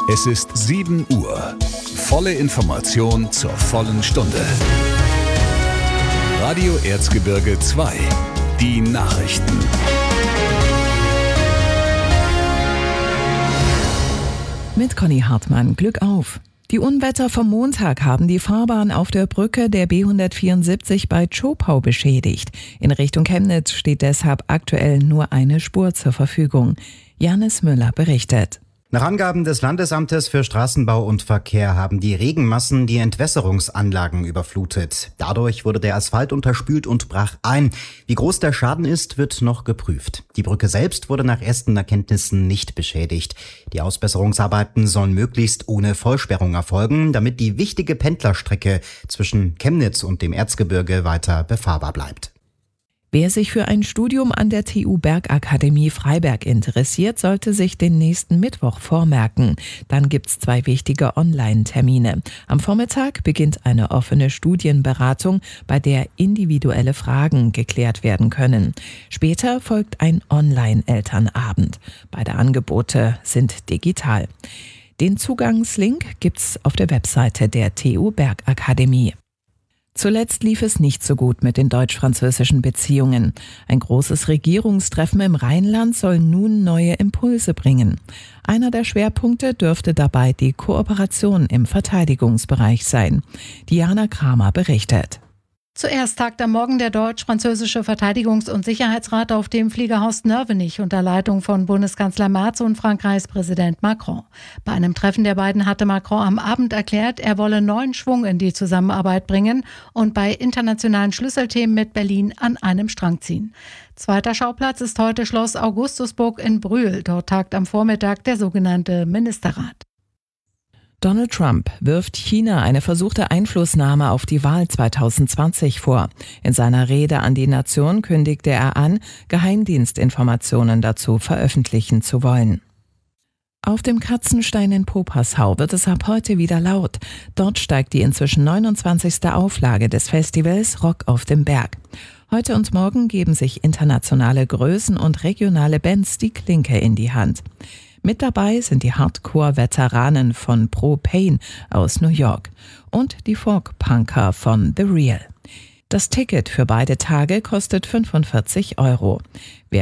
Es ist 7 Uhr. Volle Information zur vollen Stunde. Radio Erzgebirge 2. Die Nachrichten. Mit Conny Hartmann. Glück auf! Die Unwetter vom Montag haben die Fahrbahn auf der Brücke der B174 bei Zschopau beschädigt. In Richtung Chemnitz steht deshalb aktuell nur eine Spur zur Verfügung. Janis Müller berichtet. Nach Angaben des Landesamtes für Straßenbau und Verkehr haben die Regenmassen die Entwässerungsanlagen überflutet. Dadurch wurde der Asphalt unterspült und brach ein. Wie groß der Schaden ist, wird noch geprüft. Die Brücke selbst wurde nach ersten Erkenntnissen nicht beschädigt. Die Ausbesserungsarbeiten sollen möglichst ohne Vollsperrung erfolgen, damit die wichtige Pendlerstrecke zwischen Chemnitz und dem Erzgebirge weiter befahrbar bleibt. Wer sich für ein Studium an der TU Bergakademie Freiberg interessiert, sollte sich den nächsten Mittwoch vormerken. Dann gibt's 2 wichtige Online-Termine. Am Vormittag beginnt eine offene Studienberatung, bei der individuelle Fragen geklärt werden können. Später folgt ein Online-Elternabend. Beide Angebote sind digital. Den Zugangslink gibt's auf der Webseite der TU Bergakademie. Zuletzt lief es nicht so gut mit den deutsch-französischen Beziehungen. Ein großes Regierungstreffen im Rheinland soll nun neue Impulse bringen. Einer der Schwerpunkte dürfte dabei die Kooperation im Verteidigungsbereich sein. Diana Kramer berichtet. Zuerst tagt am Morgen der deutsch-französische Verteidigungs- und Sicherheitsrat auf dem Fliegerhaus Nörvenich unter Leitung von Bundeskanzler Merz und Frankreichs Präsident Macron. Bei einem Treffen der beiden hatte Macron am Abend erklärt, er wolle neuen Schwung in die Zusammenarbeit bringen und bei internationalen Schlüsselthemen mit Berlin an einem Strang ziehen. Zweiter Schauplatz ist heute Schloss Augustusburg in Brühl. Dort tagt am Vormittag der sogenannte Ministerrat. Donald Trump wirft China eine versuchte Einflussnahme auf die Wahl 2020 vor. In seiner Rede an die Nation kündigte er an, Geheimdienstinformationen dazu veröffentlichen zu wollen. Auf dem Katzenstein in Popassau wird es ab heute wieder laut. Dort steigt die inzwischen 29. Auflage des Festivals Rock auf dem Berg. Heute und morgen geben sich internationale Größen und regionale Bands die Klinke in die Hand. Mit dabei sind die Hardcore-Veteranen von Pro Pain aus New York und die Folk-Punker von The Real. Das Ticket für beide Tage kostet 45 €.